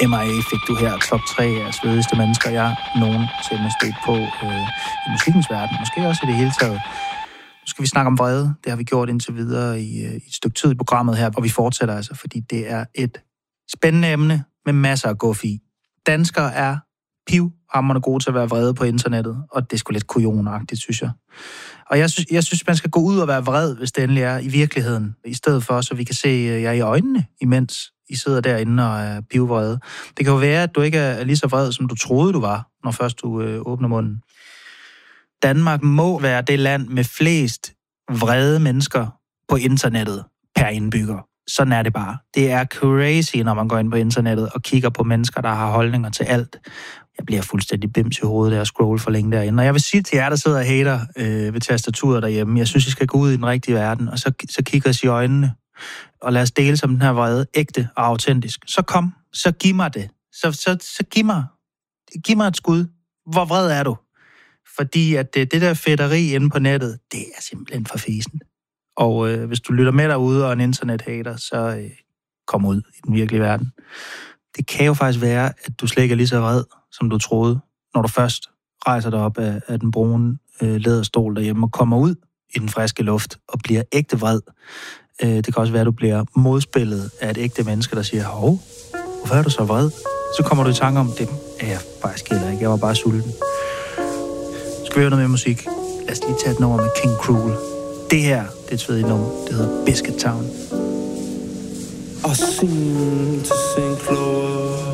M.I.A. fik du her top 3 af svedigste mennesker, jeg nogensinde har stødt på i musikkens verden. Måske også i det hele taget. Nu skal vi snakke om vrede. Det har vi gjort indtil videre i et stykke tid i programmet her, og vi fortsætter altså, fordi det er et spændende emne med masser af guf i. Danskere er pivhamrende gode til at være vrede på internettet, og det er sgu lidt kujonagtigt, synes jeg. Og jeg synes, man skal gå ud og være vred, hvis det endelig er i virkeligheden, i stedet for, så vi kan se jer i øjnene, imens I sidder derinde og er pivvrede. Det kan jo være, at du ikke er lige så vred, som du troede, du var, når først du åbner munden. Danmark må være det land med flest vrede mennesker på internettet per indbygger. Sådan er det bare. Det er crazy, når man går ind på internettet og kigger på mennesker, der har holdninger til alt. Jeg bliver fuldstændig bims i hovedet, der og scroll for længe derinde. Og jeg vil sige til jer, der sidder og hater ved tastaturet derhjemme, jeg synes, I skal gå ud i den rigtige verden, og så kigger os i øjnene, og lad os dele som den her vrede, ægte og autentisk. Så kom, så giv mig det. Så giv mig et skud. Hvor vred er du? Fordi at det der fedteri inde på nettet, det er simpelthen for fesen. Og hvis du lytter med derude og en internethater, så kom ud i den virkelige verden. Det kan jo faktisk være, at du slet ikke er lige så vred, som du troede, når du først rejser dig op af den brune læderstol derhjemme og kommer ud i den friske luft og bliver ægte vred. Det kan også være, at du bliver modspillet af et ægte menneske, der siger, hov, hvorfor er du så vred? Så kommer du i tanke om, det er jeg faktisk heller ikke. Jeg var bare sulten. Skal vi høre noget mere musik? Lad os lige tage et nummer med King Cruel. Det her, det er et svedigt nummer. Det hedder Biscuit Town. I seem to sink lower